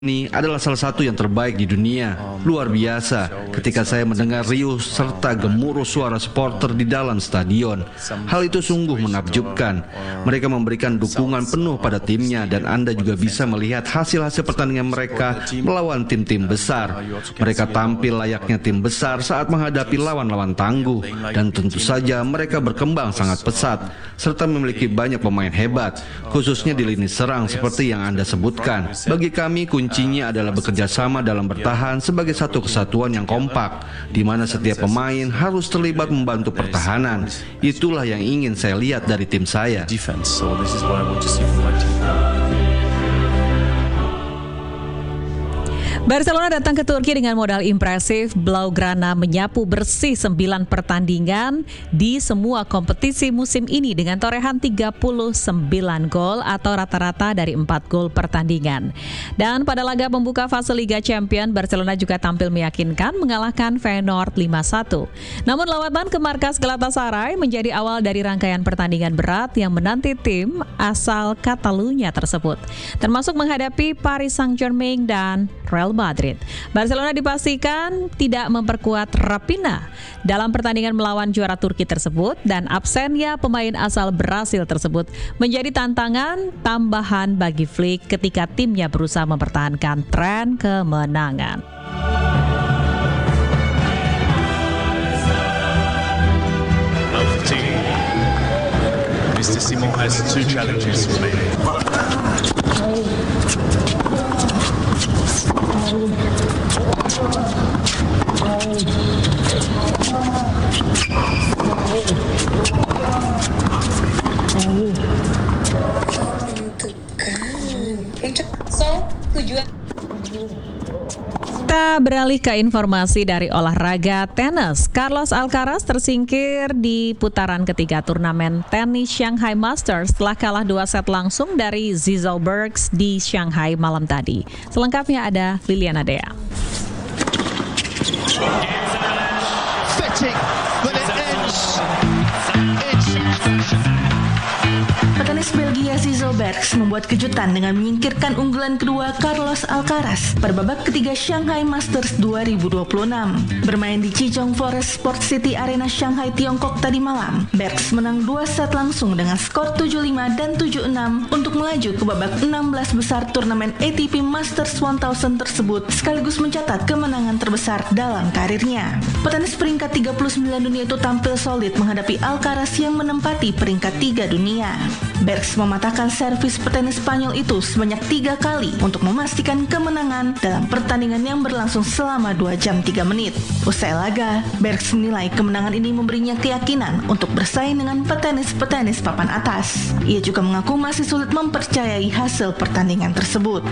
Ini adalah salah satu yang terbaik di dunia. Luar biasa ketika saya mendengar riuh serta gemuruh suara supporter di dalam stadion. Hal itu sungguh menakjubkan. Mereka memberikan dukungan penuh pada timnya dan Anda juga bisa melihat hasil-hasil pertandingan mereka melawan tim-tim besar. Mereka tampil layaknya tim besar saat menghadapi lawan-lawan tangguh, dan tentu saja mereka berkembang sangat pesat serta memiliki banyak pemain hebat, khususnya di lini serang seperti yang Anda sebutkan. Bagi kami kuncinya adalah bekerja sama dalam bertahan sebagai satu kesatuan yang kompak, di mana setiap pemain harus terlibat membantu pertahanan. Itulah yang ingin saya lihat dari tim saya. Barcelona datang ke Turki dengan modal impresif. Blaugrana menyapu bersih 9 pertandingan di semua kompetisi musim ini dengan torehan 39 gol atau rata-rata dari 4 gol pertandingan. Dan pada laga pembuka fase Liga Champions, Barcelona juga tampil meyakinkan mengalahkan Feyenoord 5-1. Namun lawatan ke markas Galatasaray menjadi awal dari rangkaian pertandingan berat yang menanti tim asal Catalunya tersebut, termasuk menghadapi Paris Saint-Germain dan Real Madrid. Barcelona dipastikan tidak memperkuat Raphinha dalam pertandingan melawan juara Turki tersebut, dan absennya pemain asal Brasil tersebut menjadi tantangan tambahan bagi Flick ketika timnya berusaha mempertahankan tren kemenangan. Mr. Simon has 2 challenges remaining. Kita beralih ke informasi dari olahraga tenis. Carlos Alcaraz tersingkir di putaran ketiga turnamen tenis Shanghai Masters setelah kalah 2 set langsung dari Zizou-Bergs di Shanghai malam tadi. Selengkapnya ada Liliana Dea. Petenis Belgia Zizou-Bergs membuat kejutan dengan menyingkirkan unggulan kedua Carlos Alcaraz pada babak ketiga Shanghai Masters 2026. Bermain di Chizhong Forest Sport City Arena Shanghai, Tiongkok tadi malam, Bergs menang 2 set langsung dengan skor 7-5 dan 7-6 untuk melaju ke babak 16 besar turnamen ATP Masters 1000 tersebut, sekaligus mencatat kemenangan terbesar dalam karirnya. Petenis peringkat 39 dunia itu tampil solid menghadapi Alcaraz yang menempati peringkat 3 dunia. Bergs mematahkan servis petenis Spanyol itu sebanyak 3 kali untuk memastikan kemenangan dalam pertandingan yang berlangsung selama 2 jam 3 menit. Usai laga, Bergs menilai kemenangan ini memberinya keyakinan untuk bersaing dengan petenis-petenis papan atas. Ia juga mengaku masih sulit mempercayai hasil pertandingan tersebut.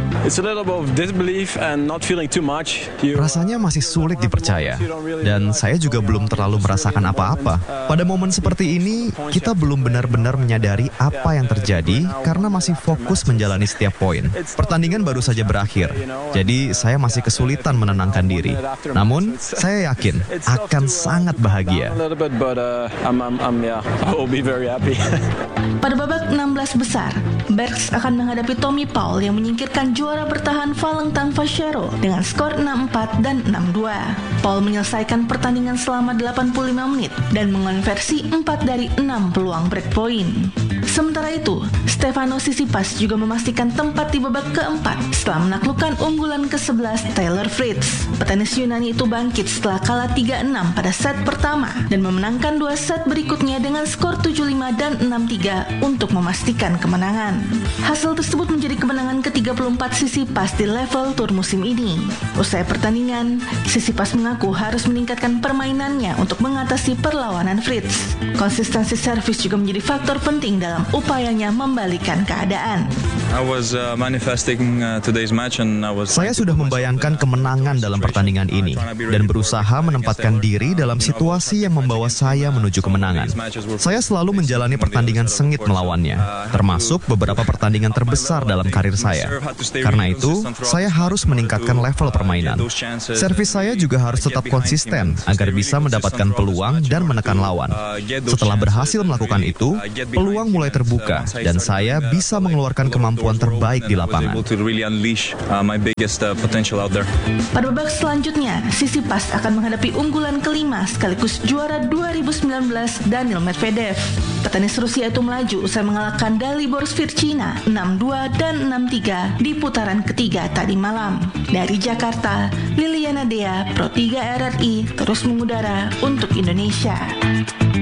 Rasanya masih sulit dipercaya, dan saya juga belum terlalu merasakan apa-apa. Pada momen seperti ini, kita belum benar-benar menyadari apa yang terjadi karena masih fokus menjalani setiap poin. Pertandingan baru saja berakhir, jadi saya masih kesulitan menenangkan diri. Namun, saya yakin akan sangat bahagia. Pada babak 16 besar, Bergs akan menghadapi Tommy Paul yang menyingkirkan juara bertahan Valentin Fashero dengan skor 6-4 dan 6-2. Paul menyelesaikan pertandingan selama 85 menit dan mengonversi 4 dari 6 peluang break point. Sementara itu, Stefanos Tsitsipas juga memastikan tempat di babak keempat setelah menaklukkan unggulan ke-11 Taylor Fritz. Petenis Yunani itu bangkit setelah kalah 3-6 pada set pertama dan memenangkan 2 set berikutnya dengan skor 7-5 dan 6-3 untuk memastikan kemenangan. Hasil tersebut menjadi kemenangan ke-34 Tsitsipas di level tur musim ini. Usai pertandingan, Tsitsipas mengaku harus meningkatkan permainannya untuk mengatasi perlawanan Fritz. Konsistensi servis juga menjadi faktor penting dalam upayanya membalikan keadaan. Saya sudah membayangkan kemenangan dalam pertandingan ini dan berusaha menempatkan diri dalam situasi yang membawa saya menuju kemenangan. Saya selalu menjalani pertandingan sengit melawannya, termasuk beberapa pertandingan terbesar dalam karir saya. Karena itu, saya harus meningkatkan level permainan. Servis saya juga harus tetap konsisten agar bisa mendapatkan peluang dan menekan lawan. Setelah berhasil melakukan itu, peluang mulai terbuka dan saya bisa mengeluarkan kemampuan kemampuan terbaik di lapangan. Pada babak selanjutnya, Tsitsipas akan menghadapi unggulan kelima sekaligus juara 2019 Daniil Medvedev. Petenis Rusia itu melaju usai mengalahkan Dalibor Svirchina 6-2 dan 6-3 di putaran ketiga tadi malam. Dari Jakarta, Liliana Dea, Pro 3 RRI terus mengudara untuk Indonesia.